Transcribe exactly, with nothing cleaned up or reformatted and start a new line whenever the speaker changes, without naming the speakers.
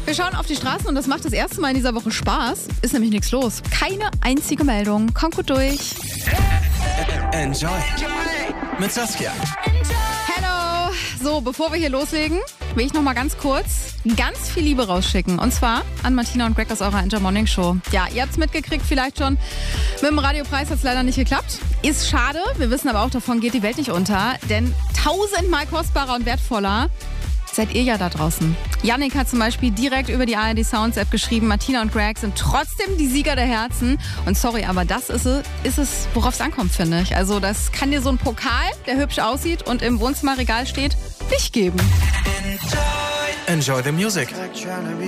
Wir schauen auf die Straßen und das macht das erste Mal in dieser Woche Spaß. Ist nämlich nichts los. Keine einzige Meldung. Kommt gut durch.
Enjoy mit Saskia.
Hello. So, bevor wir hier loslegen, will ich noch mal ganz kurz ganz viel Liebe rausschicken. Und zwar an Martina und Greg aus eurer Enjoy Morning Show. Ja, ihr habt's mitgekriegt vielleicht schon. Mit dem Radiopreis hat's leider nicht geklappt. Ist schade. Wir wissen aber auch, davon geht die Welt nicht unter. Denn tausendmal kostbarer und wertvoller seid ihr ja da draußen. Yannick hat zum Beispiel direkt über die A R D Sounds App geschrieben, Martina und Greg sind trotzdem die Sieger der Herzen. Und sorry, aber das ist es, ist es worauf es ankommt, finde ich. Also das kann dir so ein Pokal, der hübsch aussieht und im Wohnzimmerregal steht, nicht geben.
Enjoy the music.